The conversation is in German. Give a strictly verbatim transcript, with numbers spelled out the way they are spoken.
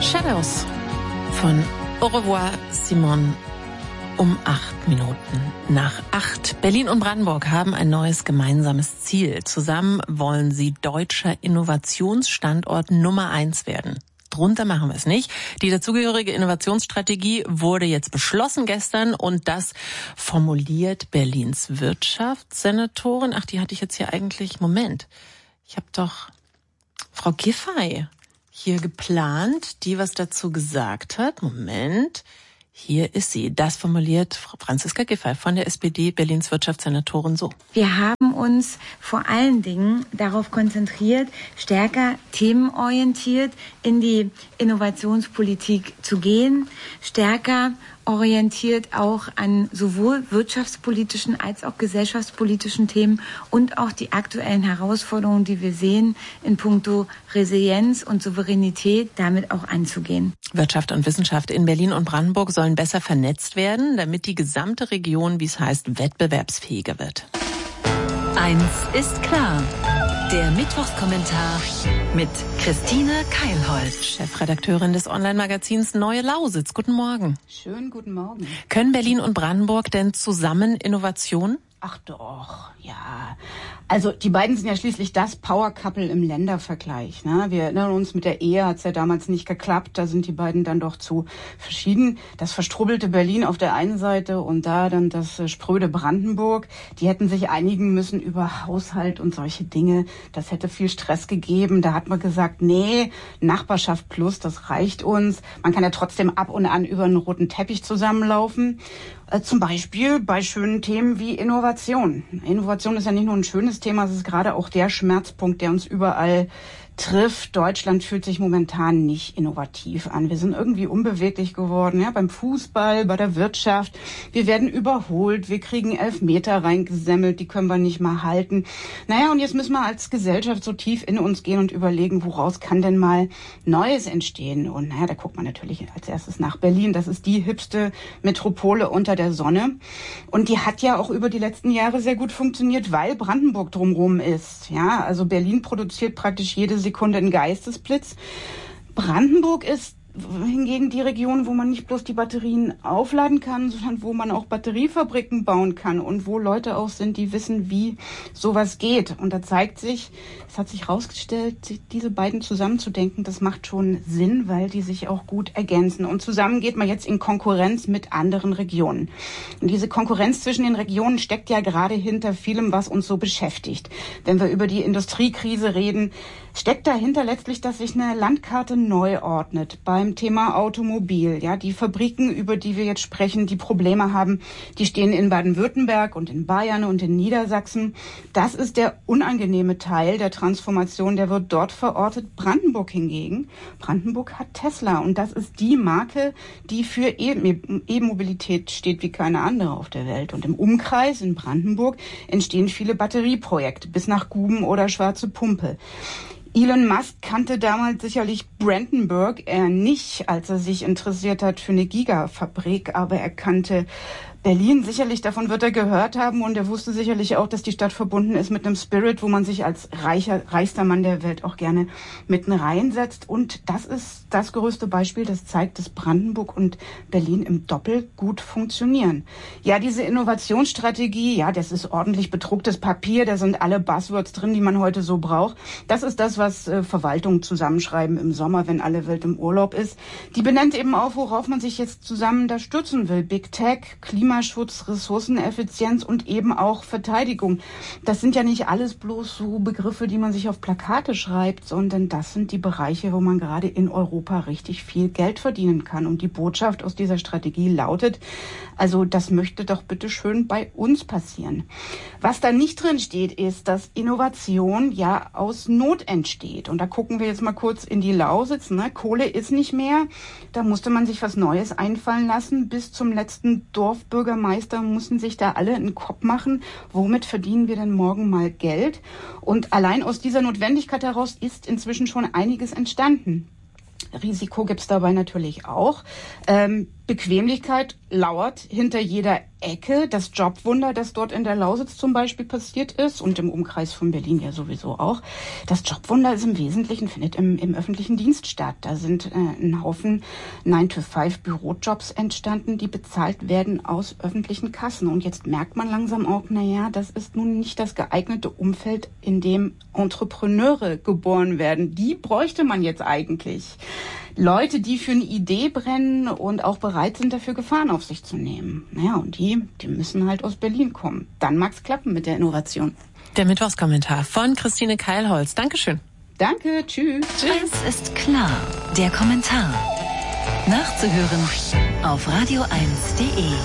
Shadows von Au revoir, Simone. Um acht Minuten nach acht. Berlin und Brandenburg haben ein neues gemeinsames Ziel. Zusammen wollen sie deutscher Innovationsstandort Nummer eins werden. Drunter machen wir es nicht. Die dazugehörige Innovationsstrategie wurde jetzt beschlossen gestern und das formuliert Berlins Wirtschaftssenatorin. Ach, die hatte ich jetzt hier eigentlich. Moment, ich habe doch Frau Giffey hier geplant, die was dazu gesagt hat. Moment. Hier ist sie. Das formuliert Frau Franziska Giffey von der S P D, Berlins Wirtschaftssenatorin, so. Wir haben uns vor allen Dingen darauf konzentriert, stärker themenorientiert in die Innovationspolitik zu gehen, stärker orientiert auch an sowohl wirtschaftspolitischen als auch gesellschaftspolitischen Themen und auch die aktuellen Herausforderungen, die wir sehen, in puncto Resilienz und Souveränität, damit auch anzugehen. Wirtschaft und Wissenschaft in Berlin und Brandenburg sollen besser vernetzt werden, damit die gesamte Region, wie es heißt, wettbewerbsfähiger wird. Eins ist klar. Der Mittwochskommentar mit Christine Keilholz, Chefredakteurin des Online-Magazins Neue Lausitz. Guten Morgen. Schönen guten Morgen. Können Berlin und Brandenburg denn zusammen Innovation? Ach doch, ja. Also die beiden sind ja schließlich das Power-Couple im Ländervergleich. Ne? Wir erinnern uns, mit der Ehe hat es ja damals nicht geklappt. Da sind die beiden dann doch zu verschieden. Das verstrubbelte Berlin auf der einen Seite und da dann das äh, spröde Brandenburg. Die hätten sich einigen müssen über Haushalt und solche Dinge. Das hätte viel Stress gegeben. Da hat man gesagt, nee, Nachbarschaft plus, das reicht uns. Man kann ja trotzdem ab und an über einen roten Teppich zusammenlaufen. Äh, zum Beispiel bei schönen Themen wie Innovation. Innovation ist ja nicht nur ein schönes Thema, es ist gerade auch der Schmerzpunkt, der uns überall trifft. Deutschland fühlt sich momentan nicht innovativ an. Wir sind irgendwie unbeweglich geworden, ja, beim Fußball, bei der Wirtschaft. Wir werden überholt, wir kriegen Elfmeter reingesemmelt, die können wir nicht mal halten. Naja, und jetzt müssen wir als Gesellschaft so tief in uns gehen und überlegen, woraus kann denn mal Neues entstehen? Und naja, da guckt man natürlich als erstes nach Berlin. Das ist die hipste Metropole unter der Sonne. Und die hat ja auch über die letzten Jahre sehr gut funktioniert, weil Brandenburg drumherum ist. Ja, also Berlin produziert praktisch jede Sekunde einen Geistesblitz. Brandenburg ist hingegen die Region, wo man nicht bloß die Batterien aufladen kann, sondern wo man auch Batteriefabriken bauen kann und wo Leute auch sind, die wissen, wie sowas geht. Und da zeigt sich, es hat sich herausgestellt, diese beiden zusammenzudenken, das macht schon Sinn, weil die sich auch gut ergänzen. Und zusammen geht man jetzt in Konkurrenz mit anderen Regionen. Und diese Konkurrenz zwischen den Regionen steckt ja gerade hinter vielem, was uns so beschäftigt. Wenn wir über die Industriekrise reden, steckt dahinter letztlich, dass sich eine Landkarte neu ordnet beim Thema Automobil. Ja, die Fabriken, über die wir jetzt sprechen, die Probleme haben, die stehen in Baden-Württemberg und in Bayern und in Niedersachsen. Das ist der unangenehme Teil der Transformation, der wird dort verortet. Brandenburg hingegen, Brandenburg hat Tesla und das ist die Marke, die für E-Mobilität steht wie keine andere auf der Welt. Und im Umkreis in Brandenburg entstehen viele Batterieprojekte bis nach Guben oder Schwarze Pumpe. Elon Musk kannte damals sicherlich Brandenburg eher nicht, als er sich interessiert hat für eine Gigafabrik, aber er kannte Berlin sicherlich, davon wird er gehört haben und er wusste sicherlich auch, dass die Stadt verbunden ist mit einem Spirit, wo man sich als reicher, reichster Mann der Welt auch gerne mitten reinsetzt. Und das ist das größte Beispiel, das zeigt, dass Brandenburg und Berlin im Doppel gut funktionieren. Ja, diese Innovationsstrategie, ja, das ist ordentlich bedrucktes Papier, da sind alle Buzzwords drin, die man heute so braucht. Das ist das, was äh, Verwaltungen zusammenschreiben im Sommer, wenn alle Welt im Urlaub ist. Die benennt eben auch, worauf man sich jetzt zusammen da stürzen will. Big Tech, Klima Klimaschutz, Ressourceneffizienz und eben auch Verteidigung. Das sind ja nicht alles bloß so Begriffe, die man sich auf Plakate schreibt, sondern das sind die Bereiche, wo man gerade in Europa richtig viel Geld verdienen kann. Und die Botschaft aus dieser Strategie lautet, also das möchte doch bitte schön bei uns passieren. Was da nicht drin steht, ist, dass Innovation ja aus Not entsteht. Und da gucken wir jetzt mal kurz in die Lausitz. Ne? Kohle ist nicht mehr. Da musste man sich was Neues einfallen lassen. Bis zum letzten Dorfbürgermeister mussten sich da alle einen Kopf machen. Womit verdienen wir denn morgen mal Geld? Und allein aus dieser Notwendigkeit heraus ist inzwischen schon einiges entstanden. Risiko gibt's dabei natürlich auch. Ähm, Bequemlichkeit lauert hinter jeder Ecke. Das Jobwunder, das dort in der Lausitz zum Beispiel passiert ist und im Umkreis von Berlin ja sowieso auch. Das Jobwunder ist im Wesentlichen, findet im, im öffentlichen Dienst statt. Da sind äh, ein Haufen nine to five Bürojobs entstanden, die bezahlt werden aus öffentlichen Kassen. Und jetzt merkt man langsam auch, naja, das ist nun nicht das geeignete Umfeld, in dem Entrepreneure geboren werden. Die bräuchte man jetzt eigentlich. Leute, die für eine Idee brennen und auch bereit sind, dafür Gefahren auf sich zu nehmen. Naja, und die, die müssen halt aus Berlin kommen. Dann mag's klappen mit der Innovation. Der Mittwochskommentar von Christine Keilholz. Dankeschön. Danke, tschüss. Eins ist klar, der Kommentar. Nachzuhören auf radio eins punkt de.